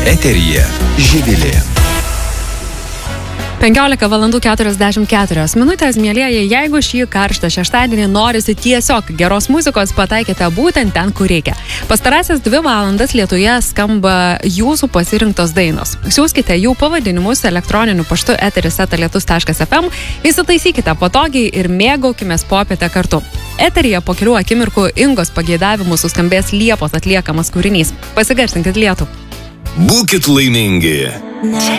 Eteryje Živilė. 15:44 minutės, mielieji, jeigu šį karštą šeštadienį norisi tiesiog geros muzikos, pataikite būtent ten, kur reikia. Pastarąsias 2 valandas Lietuvoje skamba jūsų pasirinktos dainos. Siųskite jų pavadinimus elektroniniu paštu eteris@lietus.fm, įsitaisykite patogiai ir mėgaukimės popietę kartu. Eteryje po kelių akimirkų Ingos pageidavimu suskambės Liepos atliekamas kūrinys. Pasigarsinkit Lietų. Būkit laimingi.